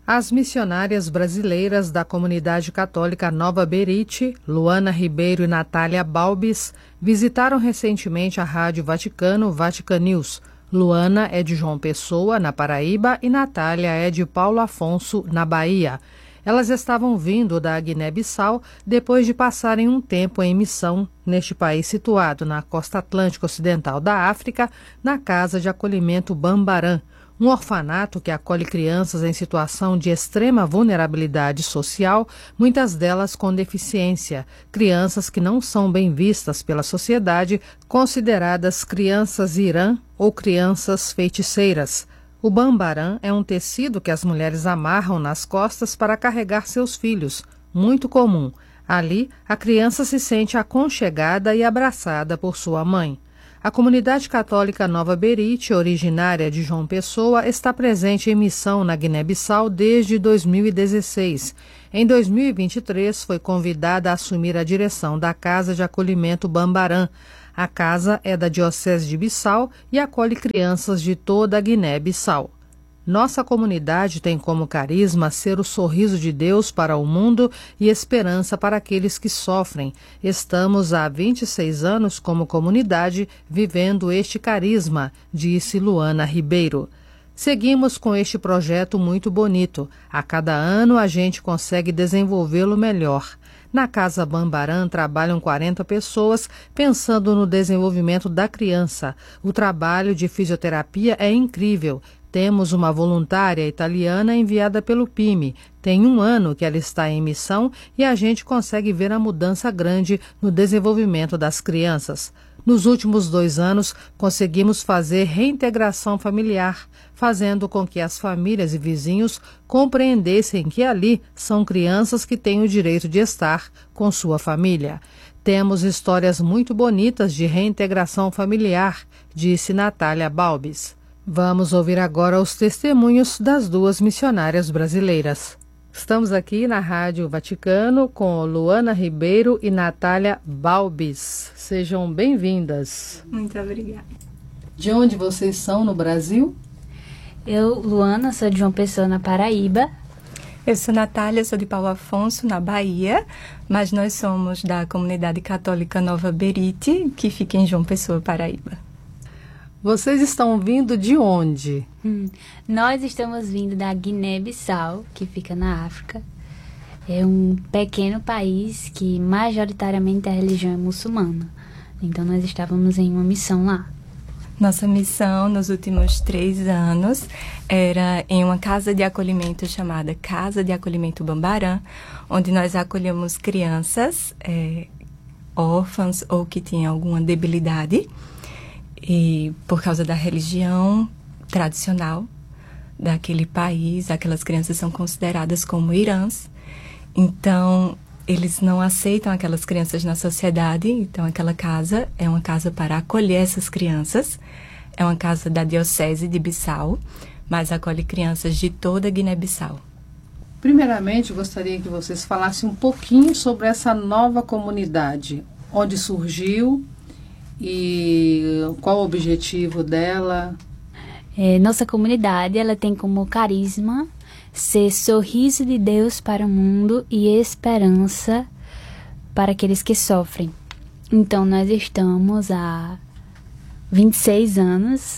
As missionárias brasileiras da comunidade católica Nova Berite, Luana Ribeiro e Natália Balbis, visitaram recentemente a Rádio Vaticano, Vatican News. Luana é de João Pessoa, na Paraíba, e Natália é de Paulo Afonso, na Bahia. Elas estavam vindo da Guiné-Bissau depois de passarem um tempo em missão neste país situado na costa atlântica ocidental da África, na Casa de Acolhimento Bambarã, um orfanato que acolhe crianças em situação de extrema vulnerabilidade social, muitas delas com deficiência, crianças que não são bem vistas pela sociedade, consideradas crianças irã ou crianças feiticeiras. O bambarã é um tecido que as mulheres amarram nas costas para carregar seus filhos, muito comum. Ali, a criança se sente aconchegada e abraçada por sua mãe. A comunidade católica Nova Berite, originária de João Pessoa, está presente em missão na Guiné-Bissau desde 2016. Em 2023, foi convidada a assumir a direção da Casa de Acolhimento Bambarã. A casa é da Diocese de Bissau e acolhe crianças de toda a Guiné-Bissau. Nossa comunidade tem como carisma ser o sorriso de Deus para o mundo e esperança para aqueles que sofrem. Estamos há 26 anos como comunidade vivendo este carisma, disse Luana Ribeiro. Seguimos com este projeto muito bonito. A cada ano a gente consegue desenvolvê-lo melhor. Na Casa Bambarã trabalham 40 pessoas pensando no desenvolvimento da criança. O trabalho de fisioterapia é incrível. Temos uma voluntária italiana enviada pelo PIME. Tem 1 ano que ela está em missão e a gente consegue ver a mudança grande no desenvolvimento das crianças. Nos últimos 2 anos, conseguimos fazer reintegração familiar, fazendo com que as famílias e vizinhos compreendessem que ali são crianças que têm o direito de estar com sua família. Temos histórias muito bonitas de reintegração familiar, disse Natália Balbis. Vamos ouvir agora os testemunhos das 2 missionárias brasileiras. Estamos aqui na Rádio Vaticano com Luana Ribeiro e Natália Balbis. Sejam bem-vindas. Muito obrigada. De onde vocês são no Brasil? Eu, Luana, sou de João Pessoa, na Paraíba. Eu sou Natália, sou de Paulo Afonso, na Bahia, mas nós somos da comunidade católica Nova Berite, que fica em João Pessoa, Paraíba. Vocês estão vindo de onde? Nós estamos vindo da Guiné-Bissau, que fica na África. É um pequeno país que majoritariamente a religião é muçulmana. Então nós estávamos em uma missão lá. Nossa missão nos últimos 3 anos era em uma casa de acolhimento chamada Casa de Acolhimento Bambarã, onde nós acolhemos crianças órfãs ou que tinham alguma debilidade. E por causa da religião tradicional daquele país, aquelas crianças são consideradas como irãs. Então, eles não aceitam aquelas crianças na sociedade. Então, aquela casa é uma casa para acolher essas crianças. É uma casa da Diocese de Bissau, mas acolhe crianças de toda a Guiné-Bissau. Primeiramente, gostaria que vocês falassem um pouquinho sobre essa nova comunidade. Onde surgiu e qual o objetivo dela? Nossa comunidade ela tem como carisma ser sorriso de Deus para o mundo e esperança para aqueles que sofrem. Então, nós estamos há 26 anos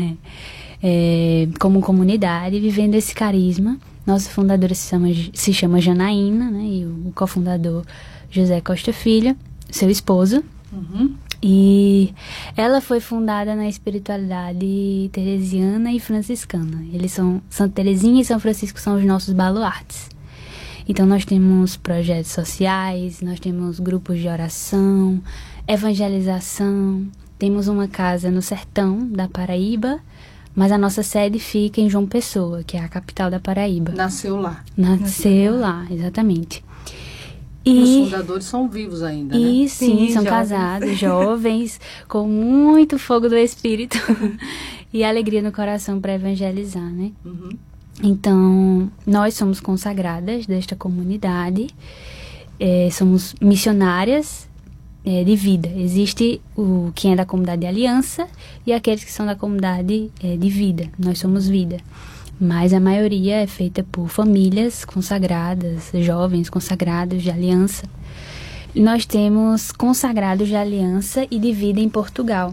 como comunidade vivendo esse carisma. Nossa fundadora se chama Janaína, né, e o cofundador José Costa Filho, seu esposo. Uhum. E ela foi fundada na espiritualidade teresiana e franciscana. Eles são Santa Teresinha e São Francisco são os nossos baluartes. Então nós temos projetos sociais, nós temos grupos de oração, evangelização. Temos uma casa no sertão da Paraíba, mas a nossa sede fica em João Pessoa, que é a capital da Paraíba. Nasceu lá. Nasceu lá, exatamente. E os fundadores são vivos ainda, né? E sim, são jovens. Casados, jovens, com muito fogo do Espírito e alegria no coração para evangelizar, né? Uhum. Então, nós somos consagradas desta comunidade, somos missionárias de vida. Existe quem é da comunidade de aliança e aqueles que são da comunidade de vida. Nós somos vida. mas a maioria é feita por famílias consagradas, jovens consagrados de aliança. E nós temos consagrados de aliança e de vida em Portugal.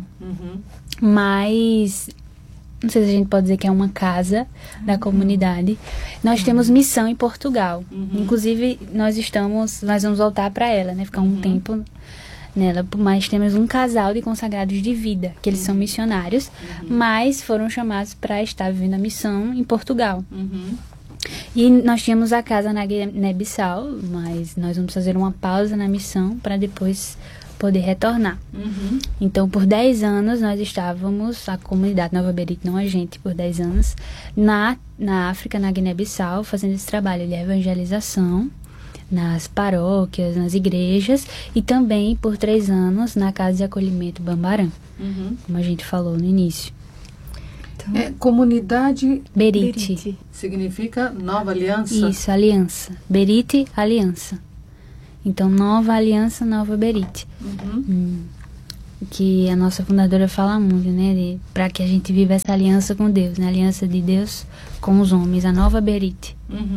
Mas, não sei se a gente pode dizer que é uma casa da comunidade. Nós temos missão em Portugal. Inclusive, nós vamos voltar para ela, né? Ficar um tempo nela. Mas temos um casal de consagrados de vida, que eles são missionários, mas foram chamados para estar vivendo a missão em Portugal. E nós tínhamos a casa na Guiné-Bissau, mas nós vamos fazer uma pausa na missão para depois poder retornar. Então, por 10 anos, nós estávamos, a comunidade Nova Berite, não a gente, por 10 anos, na África, na Guiné-Bissau, fazendo esse trabalho de evangelização nas paróquias, nas igrejas, e também por 3 anos na Casa de Acolhimento Bambarã, como a gente falou no início. Então, comunidade Berite. Significa Nova Aliança? Isso, aliança. Berite, aliança. Então, Nova Aliança, Nova Berite. Que a nossa fundadora fala muito, né? Para que a gente viva essa aliança com Deus, né? A aliança de Deus com os homens, a Nova Berite.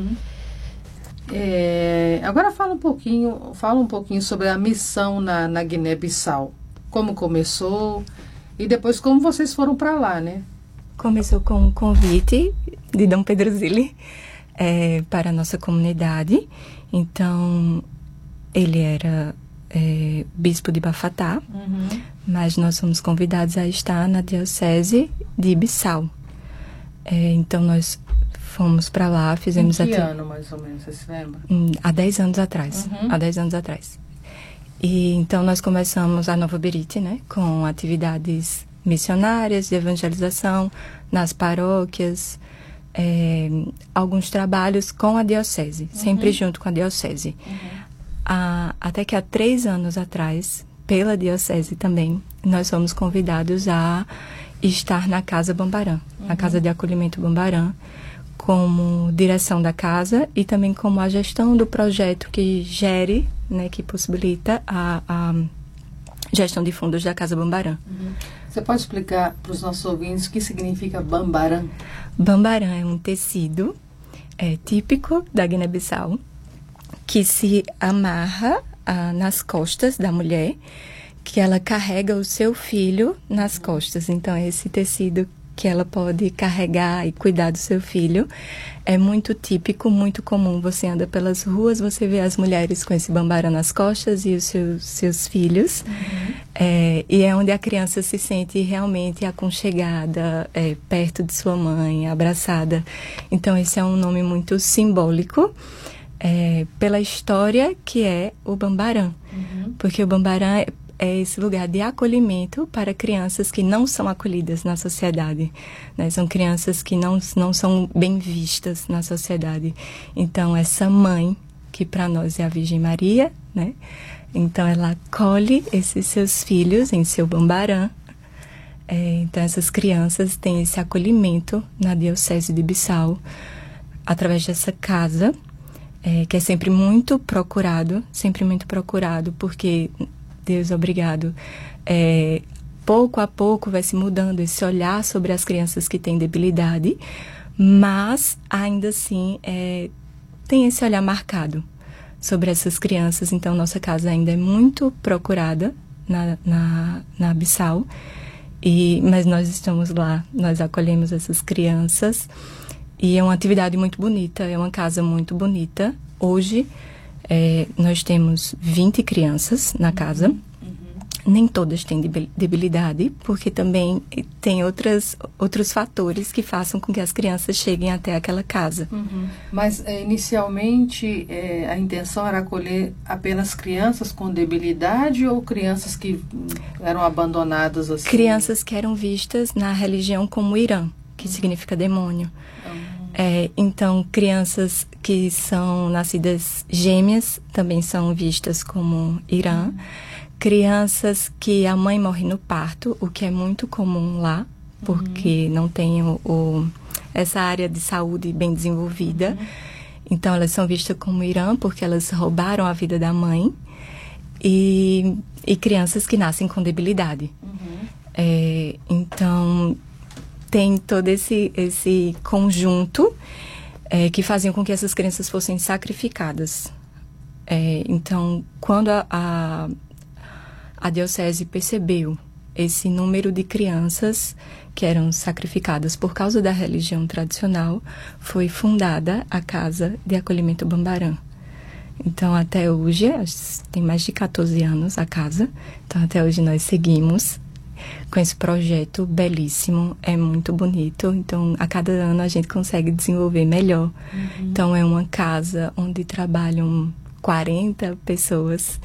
Agora fala um pouquinho sobre a missão na Guiné-Bissau. Como começou e depois como vocês foram para lá, né? Começou com um convite de Dom Pedro Zilli para a nossa comunidade. Então, ele era bispo de Bafatá, mas nós fomos convidados a estar na diocese de Bissau. Então, nós fomos para lá, fizemos... Em que ano, mais ou menos, você se lembra? Há 10 anos atrás. Há 10 anos atrás. E então, nós começamos a Nova Berite, né? Com atividades missionárias, de evangelização, nas paróquias, alguns trabalhos com a diocese, sempre junto com a diocese. Até que há 3 anos atrás, pela diocese também, nós fomos convidados a estar na Casa Bambarã, na Casa de Acolhimento Bambarã, como direção da casa e também como a gestão do projeto que gere, né, que possibilita a gestão de fundos da Casa Bambarã. Você pode explicar para os nossos ouvintes o que significa Bambarã? Bambarã é um tecido típico da Guiné-Bissau que se amarra nas costas da mulher, que ela carrega o seu filho nas costas. Então, é esse tecido que ela pode carregar e cuidar do seu filho. É muito típico, muito comum. Você anda pelas ruas, você vê as mulheres com esse bambarã nas costas e os seus filhos. E é onde a criança se sente realmente aconchegada, perto de sua mãe, abraçada. Então, esse é um nome muito simbólico pela história que é o Bambarã. Porque o Bambarã é esse lugar de acolhimento para crianças que não são acolhidas na sociedade, né? São crianças que não são bem vistas na sociedade. Então, essa mãe, que para nós é a Virgem Maria, né? Então, ela acolhe esses seus filhos em seu Bambarã. Então, essas crianças têm esse acolhimento na Diocese de Bissau, através dessa casa, que é sempre muito procurado, porque... Deus, obrigado. Pouco a pouco vai se mudando esse olhar sobre as crianças que têm debilidade, mas ainda assim tem esse olhar marcado sobre essas crianças. Então, nossa casa ainda é muito procurada na Bissau, mas nós estamos lá, nós acolhemos essas crianças e é uma atividade muito bonita, é uma casa muito bonita. Hoje, nós temos 20 crianças na casa. Nem todas têm debilidade, porque também tem outros fatores que façam com que as crianças cheguem até aquela casa. Mas, inicialmente, a intenção era acolher apenas crianças com debilidade ou crianças que eram abandonadas assim? Crianças que eram vistas na religião como Irã, que significa demônio. Então, crianças que são nascidas gêmeas também são vistas como Irã. Crianças que a mãe morre no parto, o que é muito comum lá, porque não tem essa área de saúde bem desenvolvida. Então, elas são vistas como Irã, porque elas roubaram a vida da mãe. E crianças que nascem com debilidade. Então... tem todo esse conjunto que faziam com que essas crianças fossem sacrificadas. Então, quando a diocese percebeu esse número de crianças que eram sacrificadas por causa da religião tradicional, foi fundada a Casa de Acolhimento Bambarã. Então, até hoje, tem mais de 14 anos a casa, então até hoje nós seguimos com esse projeto belíssimo, é muito bonito, então a cada ano a gente consegue desenvolver melhor. Então, é uma casa onde trabalham 40 pessoas,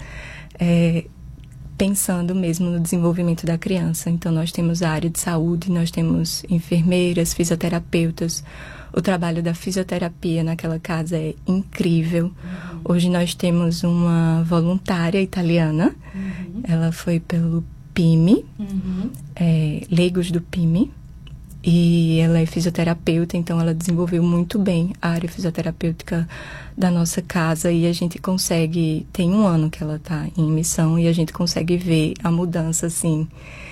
pensando mesmo no desenvolvimento da criança. Então, nós temos a área de saúde, nós temos enfermeiras, fisioterapeutas. O trabalho da fisioterapia naquela casa é incrível. Hoje nós temos uma voluntária italiana. Ela foi pelo PIMI, leigos do PIMI. E ela é fisioterapeuta, então ela desenvolveu muito bem a área fisioterapêutica da nossa casa. E a gente consegue, tem 1 ano que ela está em missão, e a gente consegue ver a mudança, assim,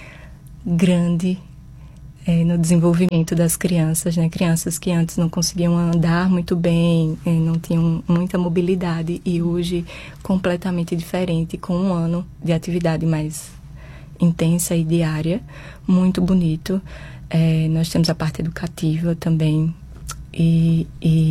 grande no desenvolvimento das crianças, né? Crianças que antes não conseguiam andar muito bem, não tinham muita mobilidade, e hoje completamente diferente, com 1 ano de atividade mais intensa e diária, muito bonito. Nós temos a parte educativa também, e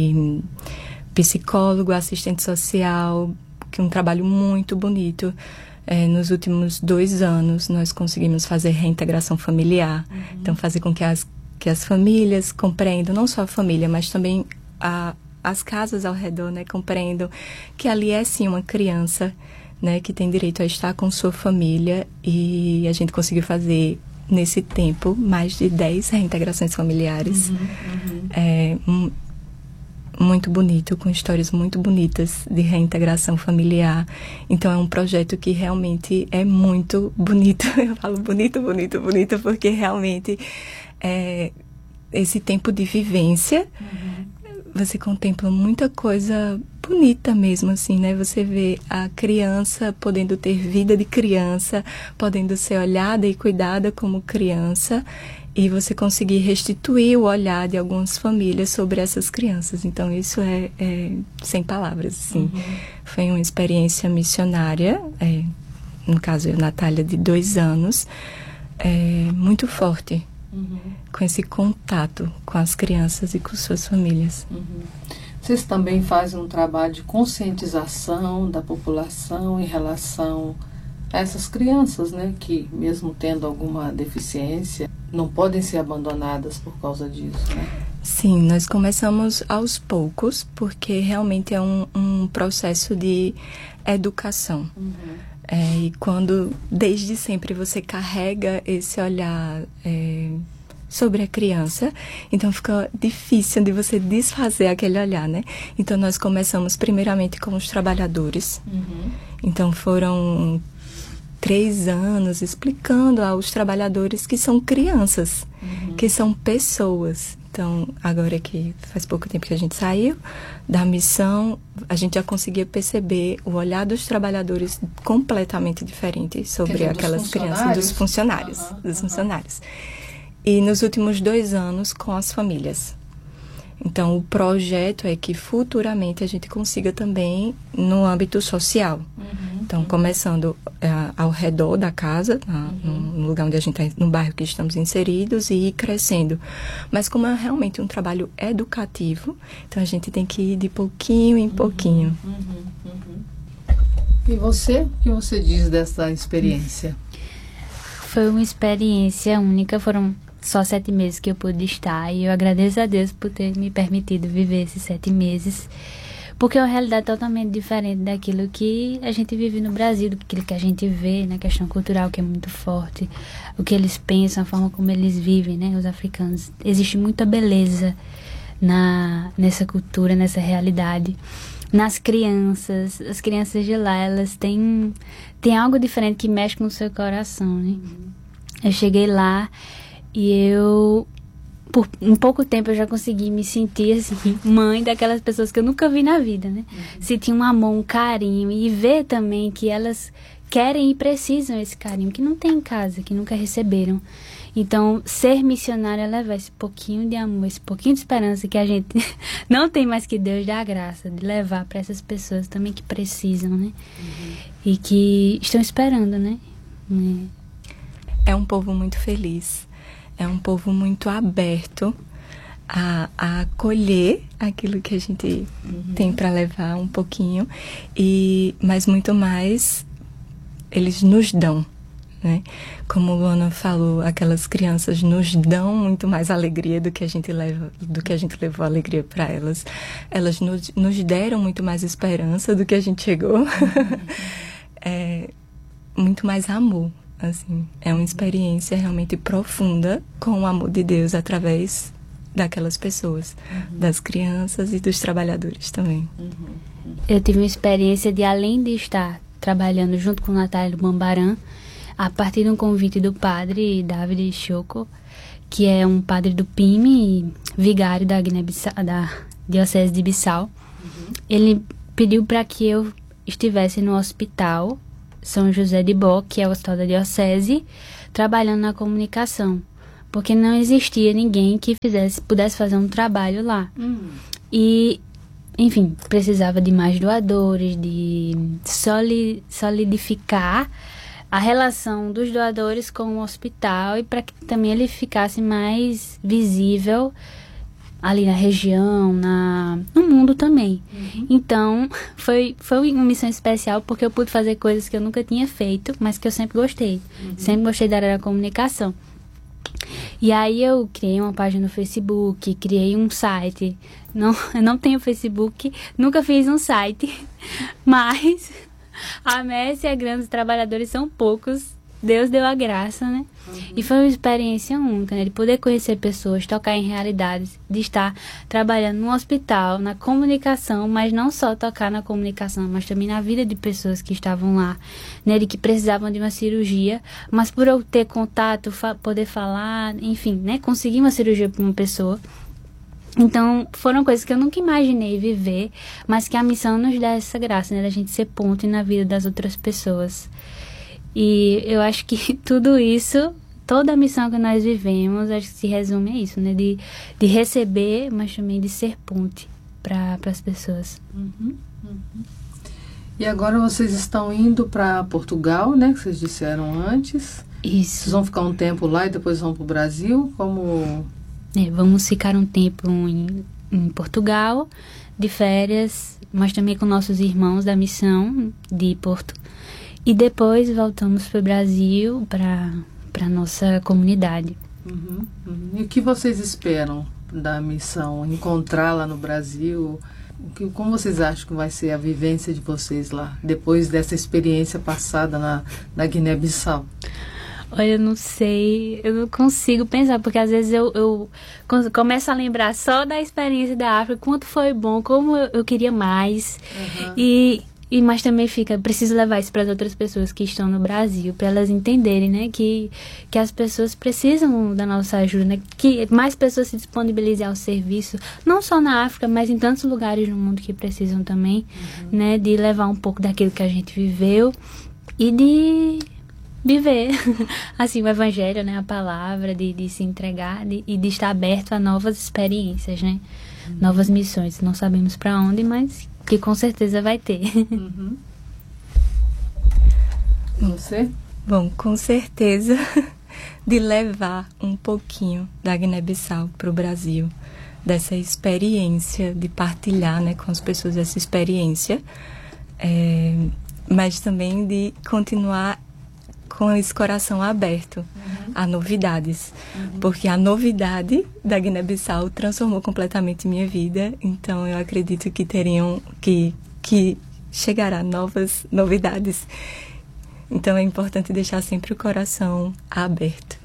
psicólogo, assistente social, que é um trabalho muito bonito. Nos últimos 2 anos, nós conseguimos fazer reintegração familiar. Então, fazer com que as famílias compreendam, não só a família, mas também as casas ao redor, né, compreendam que ali é, sim, uma criança, né, que tem direito a estar com sua família. E a gente conseguiu fazer, nesse tempo, mais de 10 reintegrações familiares. Muito bonito, com histórias muito bonitas de reintegração familiar. Então, é um projeto que realmente é muito bonito. Eu falo bonito, bonito, bonito, porque realmente esse tempo de vivência, você contempla muita coisa bonita mesmo, assim, né? Você vê a criança podendo ter vida de criança, podendo ser olhada e cuidada como criança, e você conseguir restituir o olhar de algumas famílias sobre essas crianças. Então, isso é sem palavras, assim. Foi uma experiência missionária, no caso, eu, Natália, de 2 anos, muito forte, com esse contato com as crianças e com suas famílias. Vocês também fazem um trabalho de conscientização da população em relação a essas crianças, né, que mesmo tendo alguma deficiência, não podem ser abandonadas por causa disso, né? Sim, nós começamos aos poucos, porque realmente é um processo de educação. E quando, desde sempre, você carrega esse olhar sobre a criança, então fica difícil de você desfazer aquele olhar, né? Então, nós começamos primeiramente com os trabalhadores. Então, foram 3 anos explicando aos trabalhadores que são crianças, que são pessoas. Então, agora que faz pouco tempo que a gente saiu da missão, a gente já conseguia perceber o olhar dos trabalhadores completamente diferente sobre aquelas crianças, dos funcionários. E nos últimos 2 anos, com as famílias. Então, o projeto é que futuramente a gente consiga também no âmbito social. Então, começando ao redor da casa, no lugar onde a gente está, no bairro que estamos inseridos, e ir crescendo. Mas como é realmente um trabalho educativo, então a gente tem que ir de pouquinho em pouquinho. E você? O que você diz dessa experiência? Foi uma experiência única, foram só 7 meses que eu pude estar, e eu agradeço a Deus por ter me permitido viver esses 7 meses, porque é uma realidade totalmente diferente daquilo que a gente vive no Brasil, daquilo que a gente vê na questão cultural, que é muito forte, o que eles pensam, a forma como eles vivem, né, os africanos. Existe muita beleza nessa cultura, nessa realidade. Nas crianças, as crianças de lá, elas têm algo diferente que mexe com o seu coração, né? Eu cheguei lá e por um pouco tempo eu já consegui me sentir assim, mãe daquelas pessoas que eu nunca vi na vida, né? Sentir um amor, um carinho, e ver também que elas querem e precisam esse carinho, que não tem em casa, que nunca receberam. Então, ser missionário é levar esse pouquinho de amor, esse pouquinho de esperança que a gente não tem mais, que Deus dá a graça de levar para essas pessoas também que precisam, né? E que estão esperando, né? É um povo muito feliz, é um povo muito aberto a acolher aquilo que a gente tem para levar um pouquinho, mas muito mais eles nos dão, né? Como Luana falou, aquelas crianças nos dão muito mais alegria do que a gente levou alegria para elas. Elas nos deram muito mais esperança do que a gente chegou. Muito mais amor, assim. É uma experiência realmente profunda com o amor de Deus através daquelas pessoas, das crianças e dos trabalhadores também. Eu tive uma experiência de, além de estar trabalhando junto com o Natália Bambarã, a partir de um convite do padre David Choco, que é um padre do PIME, vigário da Diocese de Bissau. Ele pediu para que eu estivesse no hospital São José de Bó, que é o hospital da Diocese, trabalhando na comunicação, porque não existia ninguém que pudesse fazer um trabalho lá. E, enfim, precisava de mais doadores, de solidificar a relação dos doadores com o hospital, e para que também ele ficasse mais visível ali na região, no mundo também. Então, foi uma missão especial, porque eu pude fazer coisas que eu nunca tinha feito, mas que eu sempre gostei. Sempre gostei da área da comunicação. E aí eu criei uma página no Facebook, criei um site. Eu não tenho Facebook, nunca fiz um site, mas a messe é grande, os trabalhadores são poucos, Deus deu a graça, né? E foi uma experiência única, né? De poder conhecer pessoas, tocar em realidades, de estar trabalhando no hospital, na comunicação, mas não só tocar na comunicação, mas também na vida de pessoas que estavam lá, né? De que precisavam de uma cirurgia, mas por eu ter contato, poder falar, enfim, né? Conseguir uma cirurgia para uma pessoa. Então, foram coisas que eu nunca imaginei viver, mas que a missão nos dá essa graça, né? Da gente ser ponte na vida das outras pessoas. E eu acho que tudo isso, toda a missão que nós vivemos, acho que se resume a isso, né? De receber, mas também de ser ponte para as pessoas. E agora vocês estão indo para Portugal, né? Que vocês disseram antes. Isso. Vocês vão ficar um tempo lá e depois vão para o Brasil? Como... vamos ficar um tempo em Portugal, de férias, mas também com nossos irmãos da missão de Porto. E depois voltamos para o Brasil, para a nossa comunidade. E o que vocês esperam da missão? Encontrar lá no Brasil? Como vocês acham que vai ser a vivência de vocês lá, depois dessa experiência passada na Guiné-Bissau? Olha, eu não sei, eu não consigo pensar, porque às vezes eu começo a lembrar só da experiência da África, quanto foi bom, como eu queria mais. Mas também preciso levar isso para as outras pessoas que estão no Brasil, para elas entenderem, né, que as pessoas precisam da nossa ajuda, né, que mais pessoas se disponibilizem ao serviço, não só na África, mas em tantos lugares no mundo que precisam também, né, de levar um pouco daquilo que a gente viveu e de viver, assim, o evangelho, né, a palavra, de se entregar e de estar aberto a novas experiências, né, novas missões. Não sabemos para onde, mas que com certeza vai ter. Você? Bom, com certeza de levar um pouquinho da Guiné-Bissau para o Brasil, dessa experiência, de partilhar, né, com as pessoas essa experiência, mas também de continuar com esse coração aberto a novidades, porque a novidade da Guiné-Bissau transformou completamente minha vida. Então eu acredito que que chegará novas novidades. Então é importante deixar sempre o coração aberto.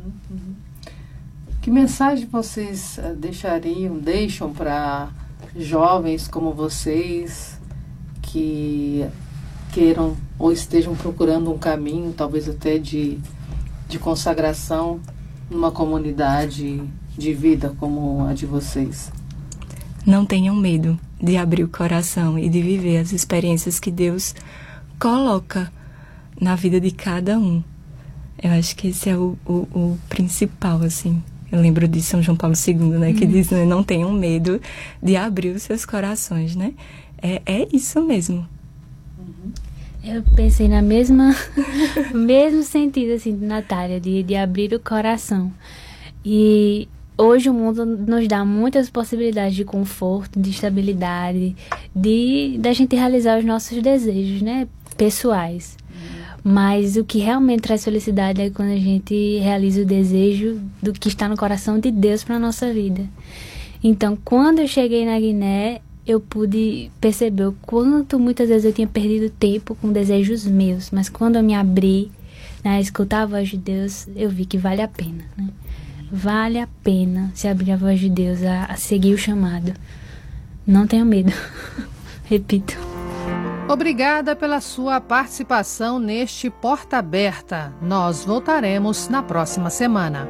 Que mensagem vocês deixam para jovens como vocês que queiram ou estejam procurando um caminho, talvez até de consagração numa comunidade de vida como a de vocês? Não tenham medo de abrir o coração e de viver as experiências que Deus coloca na vida de cada um. Eu acho que esse é o principal, assim. Eu lembro de São João Paulo II, né? Que diz, né, não tenham medo de abrir os seus corações, né? É isso mesmo. Eu pensei na mesmo sentido, assim, de Natália, de abrir o coração. E hoje o mundo nos dá muitas possibilidades de conforto, de estabilidade, da gente realizar os nossos desejos, né, pessoais. Mas o que realmente traz felicidade é quando a gente realiza o desejo do que está no coração de Deus para a nossa vida. Então, quando eu cheguei na Guiné, eu pude perceber o quanto muitas vezes eu tinha perdido tempo com desejos meus. Mas quando eu me abri, né, a escutar a voz de Deus, eu vi que vale a pena, né? Vale a pena se abrir a voz de Deus, a seguir o chamado. Não tenha medo. Repito. Obrigada pela sua participação neste Porta Aberta. Nós voltaremos na próxima semana.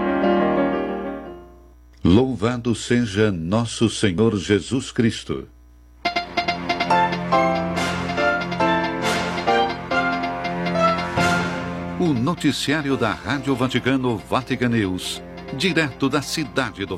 Louvado seja nosso Senhor Jesus Cristo. O noticiário da Rádio Vaticano, Vatican News, direto da cidade do